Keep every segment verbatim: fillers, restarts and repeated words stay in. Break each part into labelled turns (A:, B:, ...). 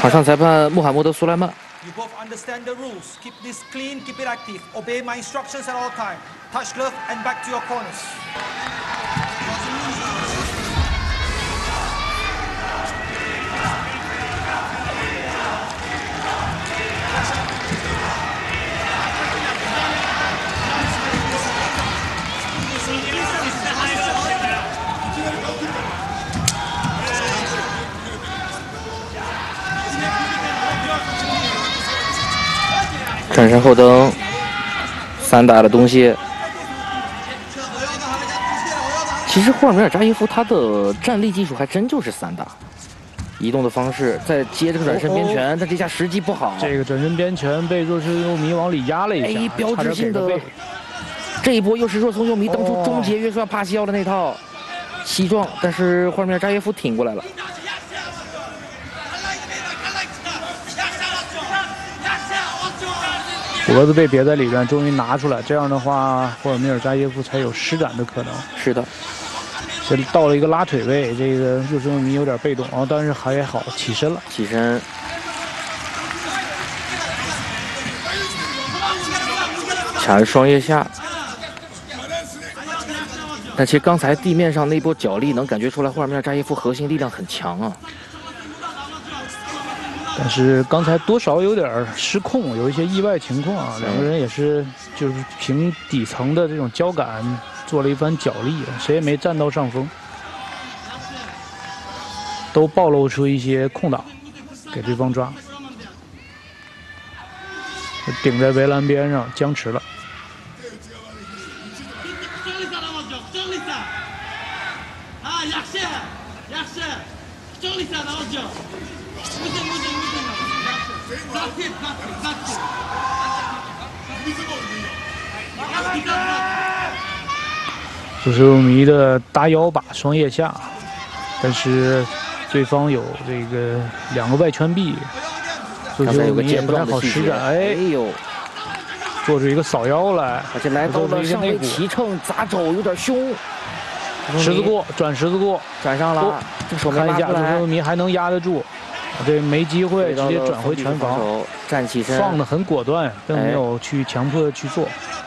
A: 场上裁判穆罕默德·苏莱曼。
B: You both understand the rules. Keep this clean, keep it active. Obey my instructions at all time. Touch glove and back to your corners.
A: 转身后蹬，散打的东西。其实霍尔米尔扎耶夫他的站立技术还真就是散打，移动的方式，再接这个转身边拳，但这下时机不好。
C: 这个转身边拳被若松佑弥往里压了一下，
A: 哎，标志性的这一波又是若松佑弥登出终结约书亚帕西奥的那套西撞，但是霍尔米尔扎耶夫挺过来了。
C: 脖子被别在里边，终于拿出来。这样的话，霍尔米尔扎耶夫才有施展的可能。
A: 是的，
C: 这到了一个拉腿位，这个若松佑弥有点被动啊，但是还好起身了。
A: 起身，卡着双腋下。但其实刚才地面上那波脚力，能感觉出来霍尔米尔扎耶夫核心力量很强啊。
C: 但是刚才多少有点失控，有一些意外情况啊。两个人也是就是凭底层的这种交感做了一番角力，谁也没占到上风，都暴露出一些空档给对方抓，顶在围栏边上僵持了。若松佑弥的搭腰把双腋下，但是对方有这个两个外圈臂，若松佑弥也不太好施展。哎呦，做出一个扫腰来，
A: 而且来到了上位齐乘砸肘，有点凶。
C: 十字过转十字过，
A: 转上了，这手没
C: 看一下，
A: 拉出来。
C: 若松佑弥还能压得住。 这没机会，直接转回拳防，
A: 站起身，
C: 放得很果断，并没有去强迫去做。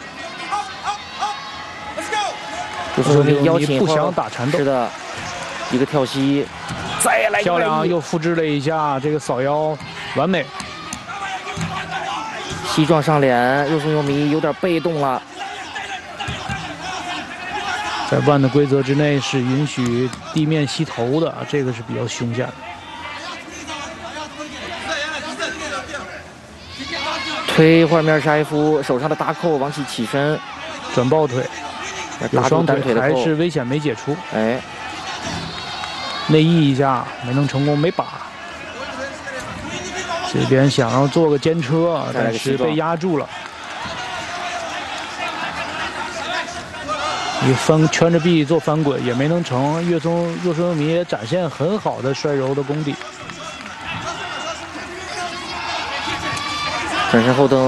A: 若松佑弥邀请
C: 不想打缠斗，
A: 是的，一个跳膝，再来
C: 漂亮，又复制了一下这个扫腰，完美。
A: 膝撞上脸，若松佑弥有点被动了。
C: 在万的规则之内是允许地面膝头的，这个是比较凶险的。
A: 推霍尔米尔扎耶夫手上的搭扣往起起身，
C: 转抱腿，有双腿还是危险没解除。
A: 哎，
C: 内翼一下没能成功，没把。这边想要做个肩车，但是被压住了。你翻圈着臂做翻滚也没能成，若松若松佑弥也展现很好的摔柔的功底。
A: 转身后蹬。